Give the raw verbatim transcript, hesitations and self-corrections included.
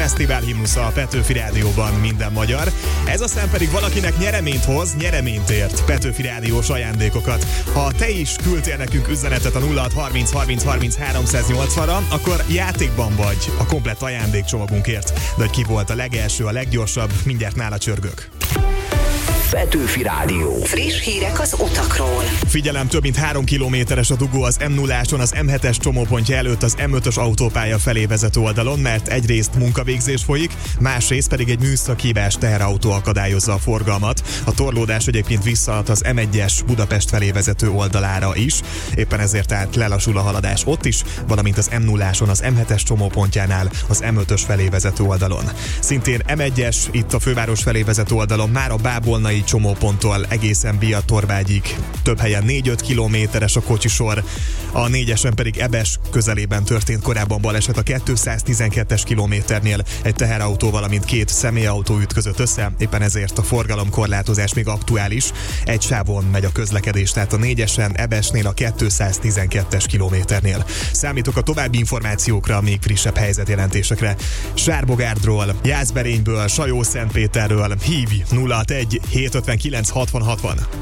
fesztivál himnusza a Petőfi Rádióban minden magyar. Ez a szám pedig valakinek nyereményt hoz, nyereményt ért, Petőfi Rádiós ajándékokat. Ha te is küldtél nekünk üzenetet a nulla hat harminc harminc harminc háromszáznyolcvanra, akkor játékban vagy a komplett ajándékcsomagunkért. De hogy ki volt a legelső, a leggyorsabb, mindjárt nála csörgök. Petőfi Rádió. Friss hírek az utakról. Figyelem, több mint három kilométeres a dugó az em nulláson, az em hetes csomópontja előtt az em ötös autópálya felé vezető oldalon, mert egyrészt munkavégzés folyik, másrészt pedig egy műszaki-hibás teherautó akadályozza a forgalmat. A torlódás egyébként visszaad az em egyes Budapest felé vezető oldalára is, éppen ezért tehát lelassul a haladás ott is, valamint az em nulláson, az em hetes csomópontjánál az em ötös felé vezető oldalon. Szintén em egyes itt a főváros felé vezető oldalon már a Bábolnai csomóponttól egészen Biatorvágyig. Több helyen négy-öt kilométeres a kocsisor, a négyesen pedig Ebes közelében történt korábban baleset a kétszáztizenkettes kilométernél. Egy teherautó, valamint két személyautó ütközött össze, éppen ezért a forgalomkorlátozás még aktuális. Egy sávon megy a közlekedés, tehát a négyesen Ebesnél a kétszáztizenkettes kilométernél. Számítok a további információkra, még frissebb helyzetjelentésekre. Sárbogárdról, Jászberényből, Sajó-Szentpéterről hívj nulla hat egy hét ötvenkilenc hatvan hatvan.